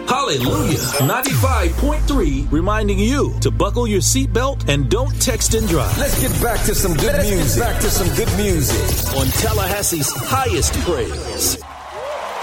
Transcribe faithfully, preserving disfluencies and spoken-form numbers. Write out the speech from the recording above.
Hallelujah. ninety-five point three reminding you to buckle your seatbelt and don't text and drive. Let's get back to some good Let's music. get back to some good music. On Tallahassee's highest praise.